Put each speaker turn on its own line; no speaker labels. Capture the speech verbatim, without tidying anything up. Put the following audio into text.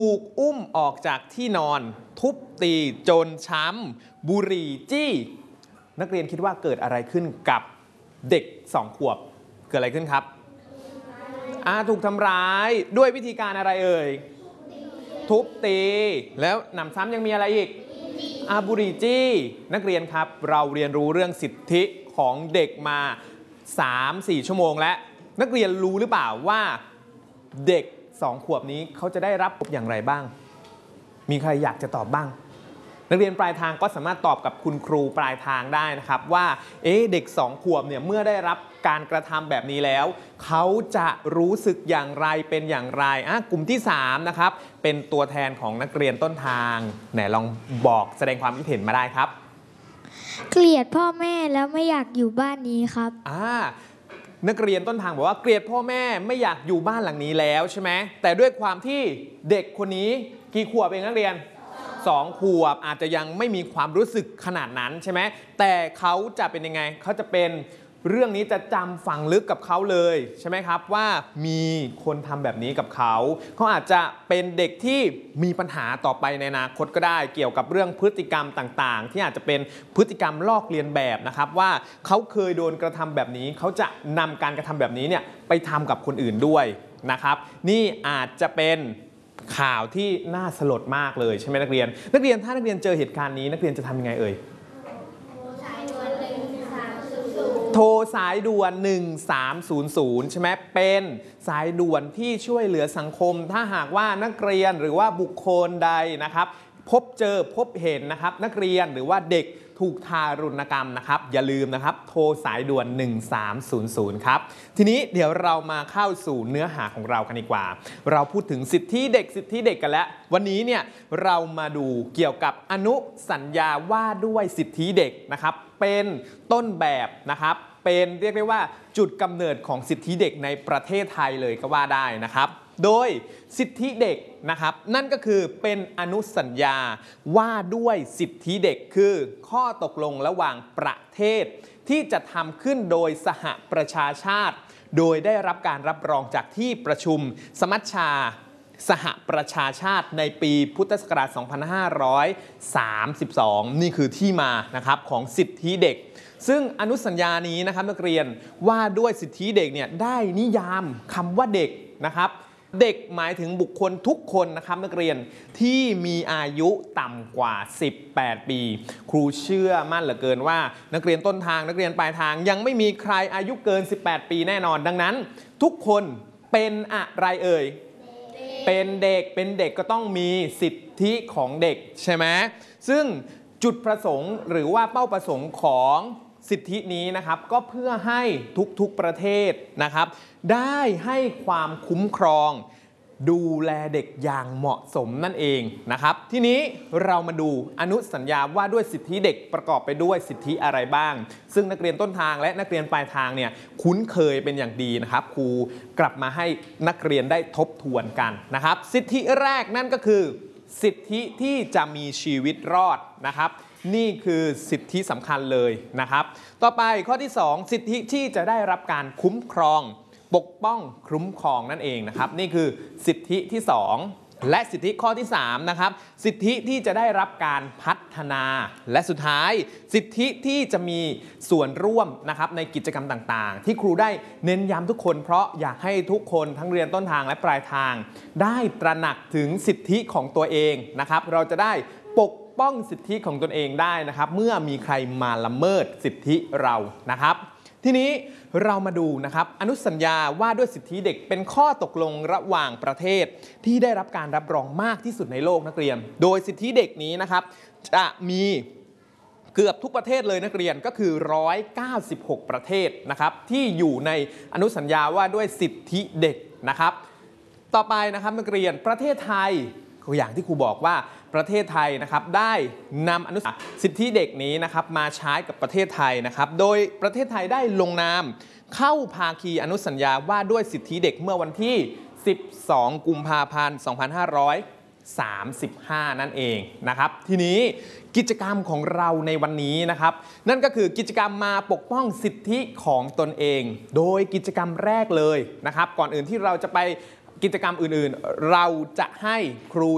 ถูกอุ้มออกจากที่นอนทุบตีจนช้ำบุหรี่จี้นักเรียนคิดว่าเกิดอะไรขึ้นกับเด็กสองขวบเกิดอะไรขึ้นครับอาถูกทำร้ายด้วยวิธีการอะไรเอ่ยทุบตีแล้วหนำซ้ำยังมีอะไรอีกอาบุหรี่จี้นักเรียนครับเราเรียนรู้เรื่องสิทธิของเด็กมา สามถึงสี่ ชั่วโมงและนักเรียนรู้หรือเปล่าว่าเด็กสองขวบนี้เขาจะได้รับอย่างไรบ้างมีใครอยากจะตอบบ้างนักเรียนปลายทางก็สามารถตอบกับคุณครูปลายทางได้นะครับว่าเอ๊ะเด็กสองขวบเนี่ยเมื่อได้รับการกระทำแบบนี้แล้วเขาจะรู้สึกอย่างไรเป็นอย่างไรอ่ะกลุ่มที่สามนะครับเป็นตัวแทนของนักเรียนต้นทางไหนลองบอกแสดงความคิดเห็นมาได้ครับ
เกลียดพ่อแม่แล้วไม่อยากอยู่บ้านนี้ครับ
อ่านักเรียนต้นทางบอกว่าเกลียดพ่อแม่ไม่อยากอยู่บ้านหลังนี้แล้วใช่ไหมแต่ด้วยความที่เด็กคนนี้กี่ขวบเองนักเรียนสองขวบอาจจะยังไม่มีความรู้สึกขนาดนั้นใช่ไหมแต่เขาจะเป็นยังไงเขาจะเป็นเรื่องนี้จะจำฝังลึกกับเขาเลยใช่ไหมครับว่ามีคนทำแบบนี้กับเขาเขาอาจจะเป็นเด็กที่มีปัญหาต่อไปในอนาคตก็ได้เกี่ยวกับเรื่องพฤติกรรมต่างๆที่อาจจะเป็นพฤติกรรมลอกเลียนแบบนะครับว่าเขาเคยโดนกระทำแบบนี้เขาจะนำการกระทำแบบนี้เนี่ยไปทำกับคนอื่นด้วยนะครับนี่อาจจะเป็นข่าวที่น่าสลดมากเลยใช่ไหมนักเรียนนักเรียนถ้านักเรียนเจอเหตุการณ์นี้นักเรียนจะทำยังไงเอ่ยโทรสายด่วนหนึ่งสามศูนย์ศูนย์ใช่ไหมเป็นสายด่วนที่ช่วยเหลือสังคมถ้าหากว่านักเรียนหรือว่าบุคคลใดนะครับพบเจอพบเห็นนะครับนักเรียนหรือว่าเด็กถูกทารุณกรรมนะครับอย่าลืมนะครับโทรสายด่วนหนึ่งสามศูนย์ศูนย์ครับทีนี้เดี๋ยวเรามาเข้าสู่เนื้อหาของเรากันดีกว่าเราพูดถึงสิทธิเด็กสิทธิเด็กกันแล้ววันนี้เนี่ยเรามาดูเกี่ยวกับอนุสัญญาว่าด้วยสิทธิเด็กนะครับเป็นต้นแบบนะครับเป็นเรียกได้ว่าจุดกำเนิดของสิทธิเด็กในประเทศไทยเลยก็ว่าได้นะครับโดยสิทธิเด็กนะครับนั่นก็คือเป็นอนุสัญญาว่าด้วยสิทธิเด็กคือข้อตกลงระหว่างประเทศที่จะทำขึ้นโดยสหประชาชาติโดยได้รับการรับรองจากที่ประชุมสมัชชาสหประชาชาติในปีพุทธศักราช สองพันห้าร้อยสามสิบสอง นี่คือที่มานะครับของสิทธิเด็กซึ่งอนุสัญญานี้นะครับนักเรียนว่าด้วยสิทธิเด็กเนี่ยได้นิยามคำว่าเด็กนะครับเด็กหมายถึงบุคคลทุกคนนะครับนักเรียนที่มีอายุต่ำกว่าสิบแปดปีครูเชื่อมั่นเหลือเกินว่านักเรียนต้นทางนักเรียนปลายทางยังไม่มีใครอายุเกินสิบแปดปีแน่นอนดังนั้นทุกคนเป็นอะไรเอ่ยเป็นเด็กเป็นเด็กก็ต้องมีสิทธิของเด็กใช่ไหมซึ่งจุดประสงค์หรือว่าเป้าประสงค์ของสิทธินี้นะครับก็เพื่อให้ทุกๆประเทศนะครับได้ให้ความคุ้มครองดูแลเด็กอย่างเหมาะสมนั่นเองนะครับทีนี้เรามาดูอนุสัญญาว่าด้วยสิทธิเด็กประกอบไปด้วยสิทธิอะไรบ้างซึ่งนักเรียนต้นทางและนักเรียนปลายทางเนี่ยคุ้นเคยเป็นอย่างดีนะครับครูกลับมาให้นักเรียนได้ทบทวนกันนะครับสิทธิแรกนั่นก็คือสิทธิที่จะมีชีวิตรอดนะครับนี่คือสิทธิสำคัญเลยนะครับต่อไปข้อที่สองสิทธิที่จะได้รับการคุ้มครองปกป้องคุ้มครองนั่นเองนะครับนี่คือสิทธิที่สองและสิทธิข้อที่สามนะครับสิทธิที่จะได้รับการพัฒนาและสุดท้ายสิทธิที่จะมีส่วนร่วมนะครับในกิจกรรมต่างๆที่ครูได้เน้นย้ำทุกคนเพราะอยากให้ทุกคนทั้งเรียนต้นทางและปลายทางได้ตระหนักถึงสิทธิของตัวเองนะครับเราจะได้ปกป้องสิทธิของตนเองได้นะครับเมื่อมีใครมาละเมิดสิทธิเรานะครับทีนี้เรามาดูนะครับอนุสัญญาว่าด้วยสิทธิเด็กเป็นข้อตกลงระหว่างประเทศที่ได้รับการรับรองมากที่สุดในโลกนักเรียนโดยสิทธิเด็กนี้นะครับจะมีเกือบทุกประเทศเลยนักเรียนก็คือหนึ่งร้อยเก้าสิบหกประเทศนะครับที่อยู่ในอนุสัญญาว่าด้วยสิทธิเด็กนะครับต่อไปนะครับนักเรียนประเทศไทยอย่างที่ครูบอกว่าประเทศไทยนะครับได้นำอนุสัญญาสิทธิเด็กนี้นะครับมาใช้กับประเทศไทยนะครับโดยประเทศไทยได้ลงนามเข้าภาคีอนุสัญญาว่าด้วยสิทธิเด็กเมื่อวันที่สิบสองกุมภาพันธ์สองพันห้าร้อยสามสิบห้านั่นเองนะครับทีนี้กิจกรรมของเราในวันนี้นะครับนั่นก็คือกิจกรรมมาปกป้องสิทธิของตนเองโดยกิจกรรมแรกเลยนะครับก่อนอื่นที่เราจะไปกิจกรรมอื่นๆเราจะให้ครู